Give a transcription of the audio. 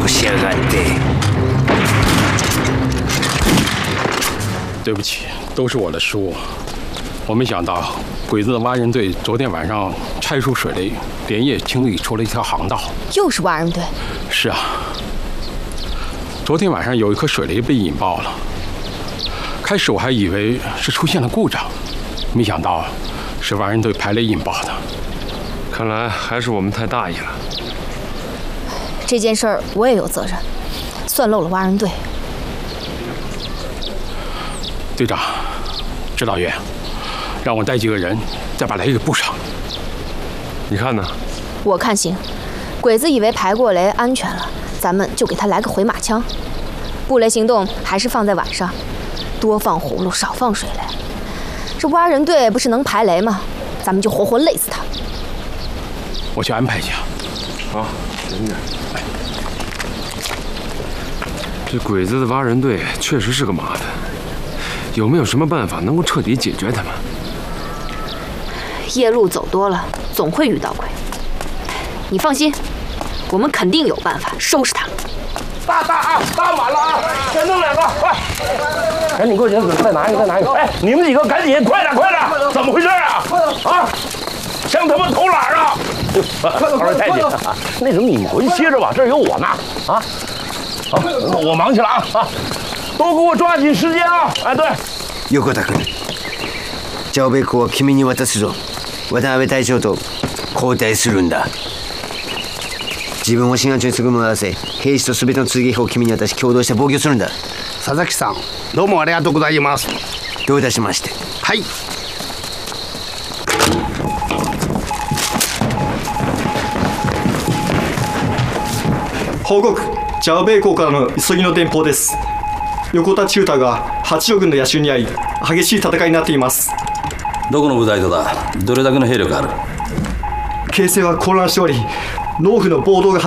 不しやがって。 对不起，都是我的失误。我没想到鬼子的挖人队昨天晚上拆除水雷，连夜清理出了一条航道。 又是挖人队？ 是啊，昨天晚上有一颗水雷被引爆了。开始我还以为是出现了故障，没想到是挖人队排雷引爆的。 看来还是我们太大意了。 这件事儿我也有责任，算漏了挖人队。 队长，指导员，让我带几个人再把雷给布上。 你看呢？ 我看行。鬼子以为排过雷安全了，咱们就给他来个回马枪。布雷行动还是放在晚上，多放葫芦少放水雷。这挖人队不是能排雷吗？咱们就活活累死他。 我去安排一下。 好，小心点。这鬼子的挖人队确实是个麻烦。有没有什么办法能够彻底解决他们？ 夜路走多了，总会遇到鬼。你放心，我们肯定有办法收拾他。 大满了啊！再弄2个，快！赶紧过去，再拿一个，再拿一个。哎，你们几个赶紧，快点，怎么回事啊？啊！想他妈偷懒啊！快太监，那什么，你回去歇着吧，这儿有我呢。啊！好，我忙去了啊！都给我抓紧时间啊！哎，对。 横田君、ジャオベイ校は君に渡すぞ。渡辺隊長と交代するんだ。自分を志願中にすぐ戻らせ、兵士と全ての追撃砲を君に渡し共同して防御するんだ。 佐々木さん、どうもありがとうございます。 どういたしまして。 はい。 報告、ジャオベイ校からの急ぎの電報です。横田千歌が八条軍の野襲に遭い、激しい戦いになっています。 どこの部隊とだ？どれだけの兵力ある？ 形勢は混乱しており、農夫の暴動が